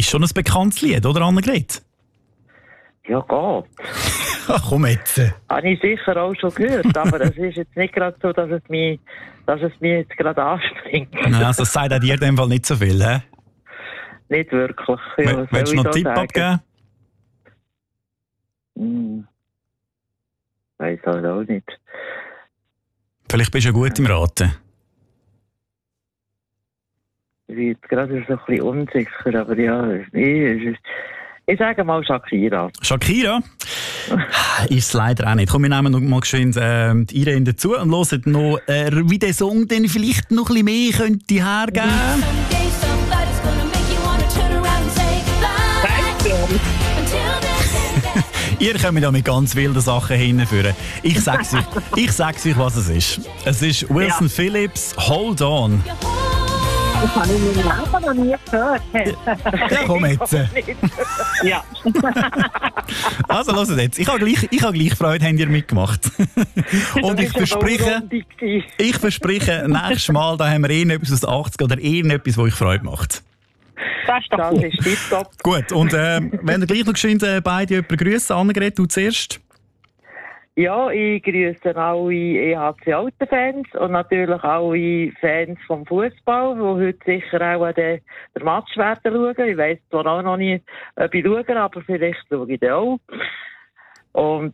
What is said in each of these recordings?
Ist schon ein bekanntes Lied, oder Annegret? Ja, geht. Ach, komm jetzt. Habe ich sicher auch schon gehört, aber es ist jetzt nicht gerade so, dass es mich jetzt gerade anspringt. Also das sagt auch dir in dem Fall nicht so viel, hä? Nicht wirklich. Ja, Willst du noch einen Tipp abgeben? Weiß halt auch nicht. Vielleicht bist du ja gut im Raten. Ich bin jetzt gerade so ein bisschen unsicher, aber ja, ich sage mal Shakira. Shakira? Ist es leider auch nicht. Komm, wir nehmen noch mal geschwind die Irene dazu und hören noch, wie der Song dann vielleicht noch ein bisschen mehr könnte hergeben. Ihr kommt da mit ganz wilden Sachen hinführen. Ich sag's euch, was es ist. Es ist Wilson Phillips, Hold On. Das habe ich in meinem Leben noch nie gehört. Ja, komm jetzt. Ja. Also, hört jetzt. Ich habe gleich Freude, habt ihr mitgemacht. Und ich verspreche, nächstes Mal da haben wir irgendetwas aus den 80 oder irgendetwas, das euch Freude macht. Das ist doch Das gut. ist tipptopp. Gut, und wenn ihr gleich noch geschwind beide jemanden grüssen, Annegret, du zuerst. Ja, ich grüße alle EHC-Alten-Fans und natürlich alle Fans vom Fußball, die heute sicher auch den Match werden schauen. Ich weiss zwar auch noch nicht, ob ich schaue, aber vielleicht schaue ich den auch. Und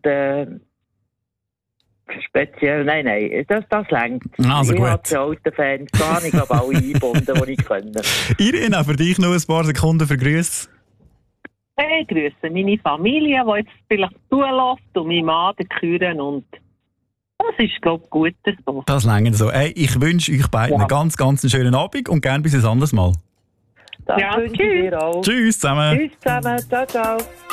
speziell, nein, das längt. Also gut. EHC-Alten-Fans, da habe ich glaube alle eingebunden, die ich können. Irene, auch für dich noch ein paar Sekunden für Grüße. Ich grüße meine Familie, die jetzt vielleicht zulässt, und meinen Mann, den Küren, und das ist, glaube ich, gut so. Das längt so. Hey, ich wünsche euch beiden einen ganz, ganz schönen Abend und gerne bis ein anderes Mal. Das Ja, wünsche ich dir auch. Tschüss zusammen. Tschüss zusammen, ciao, ciao.